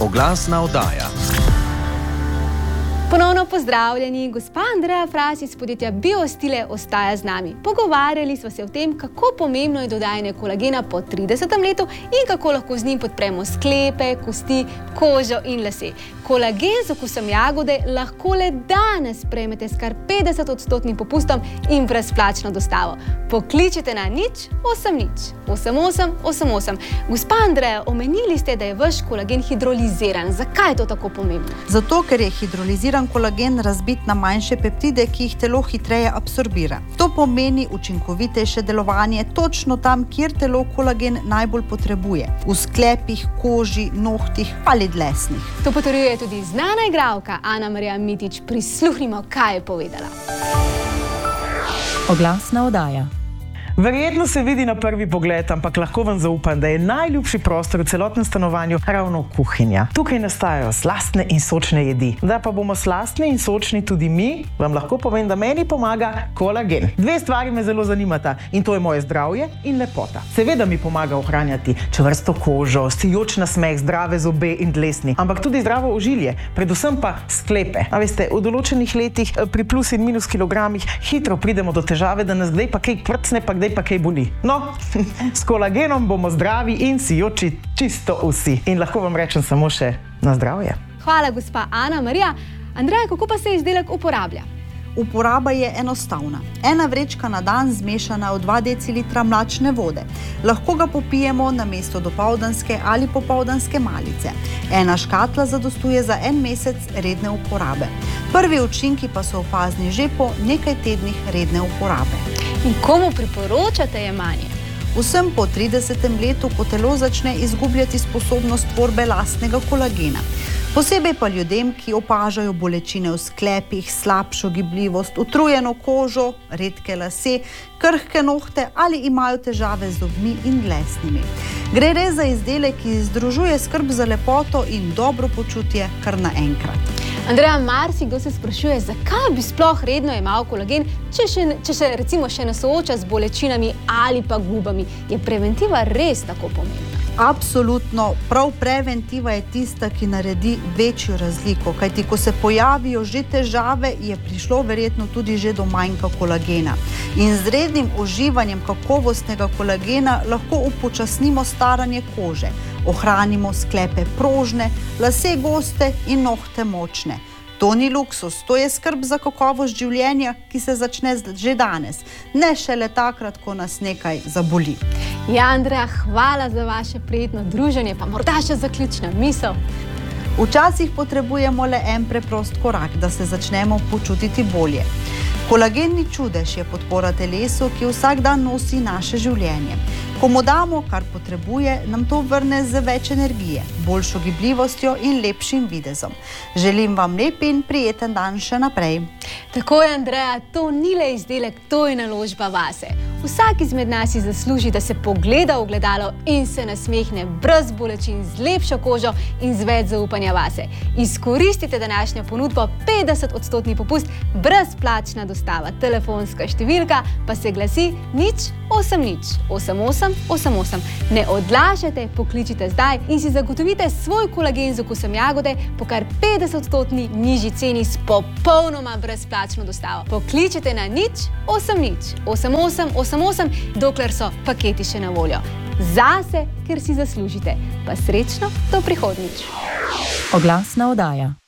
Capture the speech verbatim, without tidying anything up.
Oglasna oddaja. Ponovno pozdravljeni, gospa Andreja Fras iz podjetja Biostile ostaja z nami. Pogovarjali smo se o tem, kako pomembno je dodajanje kolagena po tridesetem letu in kako lahko z njim podpremo sklepe, kosti, kožo in lase. Kolagen z okusom jagode lahko le danes prejmete s kar petdeset odstotnim popustom in brezplačno dostavo. Pokličite na nič osem nič osem osem osem osem. Gospa Andreja, omenili ste, da je vaš kolagen hidroliziran. Zakaj je to tako pomembno? Zato, ker je hidroliziran kolagen razbit na manjše peptide, ki jih telo hitreje absorbira. To pomeni učinkovitejše delovanje točno tam, kjer telo kolagen najbolj potrebuje. V sklepih, koži, nohtih ali dlesnih. To potrjuje tudi znana igralka Ana-Marija Mitić. Prisluhnimo, kaj je povedala. Oglasna oddaja. Verjetno se vidi na prvi pogled, ampak lahko vam zaupam, da je najljubši prostor v celotnem stanovanju ravno kuhinja. Tukaj nastajajo slastne in sočne jedi. Da pa bomo slastni in sočni tudi mi, vam lahko povem, da meni pomaga kolagen. Dve stvari me zelo zanimata in to je moje zdravje in lepota. Seveda mi pomaga ohranjati čvrsto kožo, sijoč nasmeh, zdrave zobe in dlesni, ampak tudi zdravo ožilje, predvsem pa sklepe. A veste, v določenih letih pri plus in minus kilogramih hitro pridemo do težave, da nas kdaj pa kaj kvrcne, pa zdaj pa kaj boli. No, s kolagenom bomo zdravi in sijoči čisto vsi. In lahko vam rečem samo še na zdravje. Hvala, gospa Ana-Marija. Andreja, kako pa se izdelek uporablja? Uporaba je enostavna. Ena vrečka na dan zmešana v dva decilitra mlačne vode. Lahko ga popijemo namesto dopoldanske ali popoldanske malice. Ena škatla zadostuje za en mesec redne uporabe. Prvi učinki pa so opazni že po nekaj tednih redne uporabe. In komu priporočate jemanje? Vsem po tridesetem letu, ko telo začne izgubljati sposobnost tvorbe lastnega kolagena. Posebej pa ljudem, ki opažajo bolečine v sklepih, slabšo gibljivost, utrujeno kožo, redke lase, krhke nohte ali imajo težave z zobmi in dlesnimi. Gre res za izdelek, ki združuje skrb za lepoto in dobro počutje kar naenkrat. Andreja, marsikdo se sprašuje, zakaj bi sploh redno jemal kolagen, če, še, če se recimo še ne sooča z bolečinami ali pa gubami. Je preventiva res tako pomembna? Absolutno. Prav preventiva je tista, ki naredi večjo razliko, kajti ko se pojavijo že težave, je prišlo verjetno tudi že do manjka kolagena. In z rednim uživanjem kakovostnega kolagena lahko upočasnimo staranje kože, ohranimo sklepe prožne, lase goste in nohte močne. To ni luksus, to je skrb za kakovost življenja, ki se začne že danes, ne šele takrat, ko nas nekaj zaboli. Ja, Andreja, hvala za vaše prijetno druženje, pa morda še zaključna misel. Včasih potrebujemo le en preprost korak, da se začnemo počutiti bolje. Kolagen ni čudež, je podpora telesu, ki vsak dan nosi naše življenje. Ko mu damo, kar potrebuje, nam to vrne z več energije, boljšo gibljivostjo in lepšim videzom. Želim vam lep in prijeten dan še naprej. Tako je, Andreja, to ni le izdelek, to je naložba vase. Vsak izmed nas si zasluži, da se pogleda v ogledalo in se nasmehne brez bolečin, z lepšo kožo in z več zaupanja vase. Izkoristite današnjo ponudbo petdeset odstotni popust, brezplačna dostava. Telefonska številka pa se glasi nič osem nič osem osem osem osem. Ne odlašajte, pokličite zdaj in si zagotovite svoj kolagen z okusom jagode po kar petdeset odstotni nižji ceni s popolnoma brezplačno dostavo. Pokličite na nič osem nič osem osem osem osem, dokler so paketi še na voljo. Zase, ker si zaslužite. Pa srečno do prihodnjič. Oglasna oddaja.